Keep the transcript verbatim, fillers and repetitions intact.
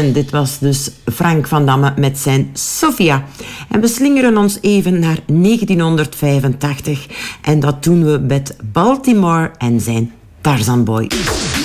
En dit was dus Frank van Damme met zijn Sophia. En we slingeren ons even naar negentienhonderdvijfentachtig. En dat doen we met Baltimore en zijn Tarzan Boy.